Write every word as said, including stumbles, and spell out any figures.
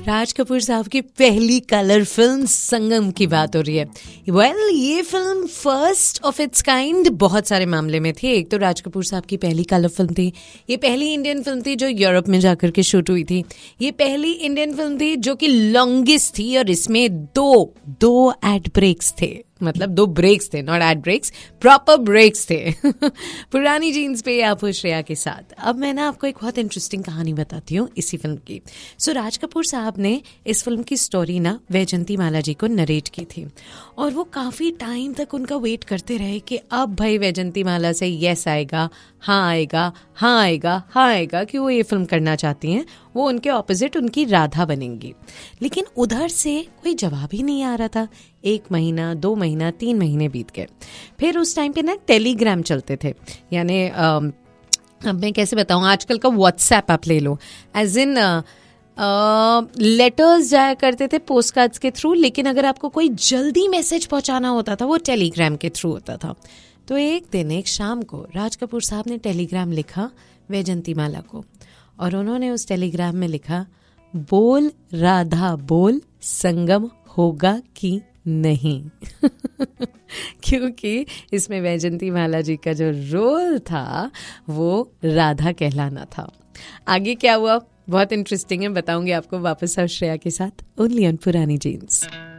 राज कपूर साहब की पहली कलर फिल्म संगम की बात हो रही है। वेल well, ये film first of its kind बहुत सारे मामले में थी। एक तो राज कपूर साहब की पहली कलर फिल्म थी, ये पहली इंडियन फिल्म थी जो यूरोप में जाकर के शूट हुई थी, ये पहली इंडियन फिल्म थी जो कि लॉन्गेस्ट थी और इसमें दो दो एड ब्रेक्स थे, मतलब दो ब्रेक्स थे, not add breaks, proper breaks थे। पुरानी जीन्स पे आप हो श्रेया के साथ। अब मैं ना आपको एक बहुत इंटरेस्टिंग कहानी बताती हूँ इसी फिल्म की। सो so, राज कपूर साहब ने इस फिल्म की स्टोरी ना वैजंती माला जी को नरेट की थी और वो काफ़ी टाइम तक उनका वेट करते रहे कि अब भाई वैजंती माला से यस आएगा, हाँ आएगा, हाँ आएगा, हाँ आएगा कि वो ये फिल्म करना चाहती हैं, वो उनके ऑपोजिट उनकी राधा बनेंगी। लेकिन उधर से कोई जवाब ही नहीं आ रहा था। एक महीना, दो महीना, तीन महीने बीत गए। फिर उस टाइम पे ना टेलीग्राम चलते थे, यानी अब मैं कैसे बताऊँ, आजकल का व्हाट्सएप आप ले लो, एज इन लेटर्स जाया करते थे पोस्ट कार्ड्स के थ्रू, लेकिन अगर आपको कोई जल्दी मैसेज पहुंचाना होता था वो टेलीग्राम के थ्रू होता था। तो एक दिन एक शाम को राज कपूर साहब ने टेलीग्राम लिखा वैजंती माला को और उन्होंने उस टेलीग्राम में लिखा, बोल राधा बोल, संगम होगा कि नहीं। क्योंकि इसमें वैजंती माला जी का जो रोल था वो राधा कहलाना था। आगे क्या हुआ बहुत इंटरेस्टिंग है, बताऊंगी आपको वापस श्रेया के साथ, ओनली ऑन पुरानी जीन्स।